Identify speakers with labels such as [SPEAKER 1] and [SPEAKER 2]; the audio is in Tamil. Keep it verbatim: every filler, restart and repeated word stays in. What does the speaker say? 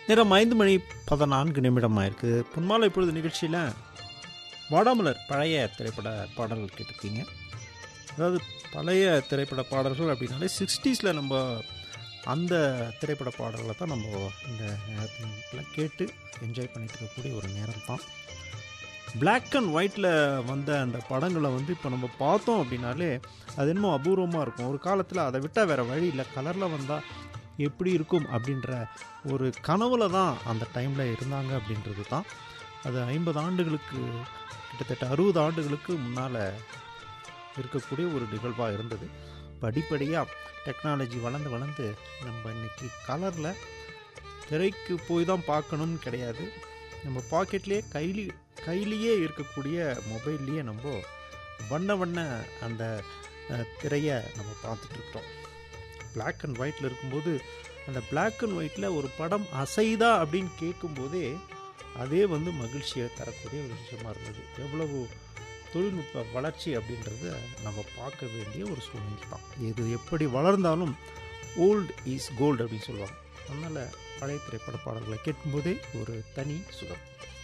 [SPEAKER 1] நேரம் ஐந்து மணி பதினான்கு நிமிடமாக இருக்குது. பொன்மாலை இப்பொழுது நிகழ்ச்சியில் வாடாமலர் பழைய திரைப்பட பாடல்கள் கேட்டிருக்கீங்க. அதாவது பழைய திரைப்பட பாடல்கள் அப்படின்னாலே சிக்ஸ்டீஸில் நம்ம அந்த திரைப்பட பாடல்களை தான் நம்ம இந்த நேரத்தில் கேட்டு என்ஜாய் பண்ணிட்டு இருக்கக்கூடிய ஒரு நேரம் தான். பிளாக் அண்ட் ஒயிட்டில் வந்த அந்த படங்களை வந்து இப்போ நம்ம பார்த்தோம் அப்படின்னாலே அது என்னமோ அபூர்வமாக இருக்கும். ஒரு காலத்தில் அதை விட்டால் வேறு வழி இல்லை, கலரில் வந்தால் எப்படி இருக்கும் அப்படின்ற ஒரு கனவுல தான் அந்த டைமில் இருந்தாங்க அப்படின்றது தான். அது ஐம்பது ஆண்டுகளுக்கு கிட்டத்தட்ட அறுபது ஆண்டுகளுக்கு முன்னால் இருக்கக்கூடிய ஒரு நிகழ்வாக இருந்தது. படிப்படியாக டெக்னாலஜி வளர்ந்து வளர்ந்து நம்ம இன்றைக்கி கலரில் திரைக்கு போய் தான் பார்க்கணும்னு கிடையாது, நம்ம பாக்கெட்லேயே கைலி கையிலேயே இருக்கக்கூடிய மொபைல்லையே நம்ம வண்ண வண்ண அந்த திரையை நம்ம பார்த்துட்ருக்கோம். பிளாக் அண்ட் ஒயிட்டில் இருக்கும்போது அந்த பிளாக் அண்ட் ஒயிட்டில் ஒரு படம் அசைதா அப்படின்னு கேட்கும்போதே அதே வந்து மகிழ்ச்சியை தரக்கூடிய ஒரு விஷயமா இருந்தது. எவ்வளவு தொழில்நுட்ப வளர்ச்சி அப்படின்றத நம்ம பார்க்க வேண்டிய ஒரு சூழ்நிலை தான். இது எப்படி வளர்ந்தாலும் ஓல்டு இஸ் கோல்டு அப்படின்னு சொல்லுவாங்க. அதனால் பழைய திரைப்பட பாடல்களை கேட்கும்போதே ஒரு தனி சுகம்.